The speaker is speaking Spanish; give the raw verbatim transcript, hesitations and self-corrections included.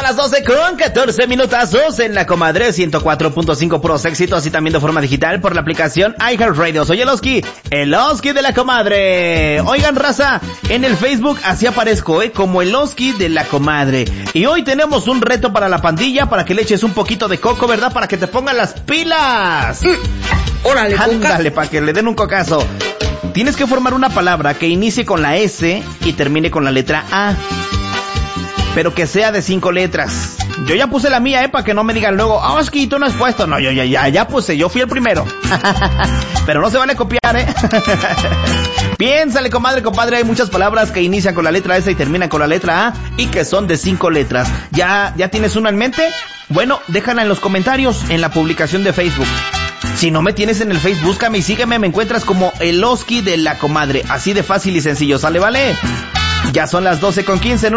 las doce con catorce minutazos en la Comadre ciento cuatro punto cinco Puros Éxitos y también de forma digital por la aplicación iHeartRadio. Soy el Oski, el Oski de la Comadre. Oigan, raza, en el Facebook así aparezco, eh, como el Oski de la Comadre. Y hoy tenemos un reto para la pandilla, para que le eches un poquito de coco, ¿verdad? Para que te pongan las pilas. Mm. Órale, ándale, para que le den un cocazo. Tienes que formar una palabra que inicie con la S y termine con la letra A, pero que sea de cinco letras. Yo ya puse la mía, eh, para que no me digan luego, ah, oh, es que tú no has puesto. No, yo ya, ya, ya puse, yo fui el primero. Pero no se vale copiar, eh. Piénsale, comadre, compadre, hay muchas palabras que inician con la letra S y terminan con la letra A y que son de cinco letras. ¿Ya, ya tienes una en mente? Bueno, déjala en los comentarios en la publicación de Facebook. Si no me tienes en el Face, búscame y sígueme, me encuentras como el Oski de la Comadre. Así de fácil y sencillo, ¿sale, vale? Ya son las doce con quince.